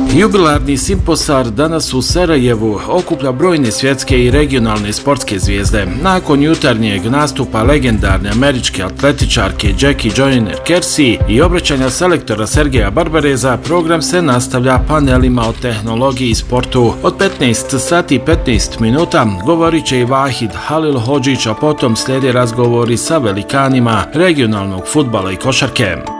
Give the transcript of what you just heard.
Jubilarni simposar danas u Sarajevu okuplja brojne svjetske i regionalne sportske zvijezde. Nakon jutarnjeg nastupa legendarne američke atletičarke Jackie Joyner-Kersee i obraćanja selektora Sergeja Barbareza, program se nastavlja panelima o tehnologiji i sportu. Od 15 sati i 15 minuta govorit će i Vahid Halilhodžić, a potom slijede razgovori sa velikanima regionalnog fudbala i košarke.